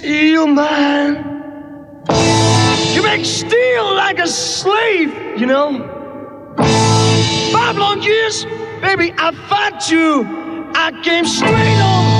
steel man. You make steel like a slave, you know. 5 long years, baby, I fought you. I came straight on